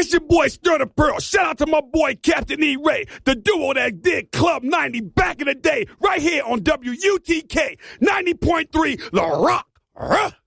It's your boy Stir the Pearl. Shout out to my boy Captain E. Ray, the duo that did Club 90 back in the day, right here on WUTK 90.3 La Rock.